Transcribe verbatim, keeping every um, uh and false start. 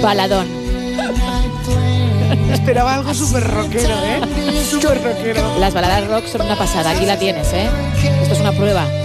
Baladón. Esperaba algo súper rockero, ¿eh? Súper rockero. Las baladas rock son una pasada, aquí la tienes, ¿eh? Esto es una prueba.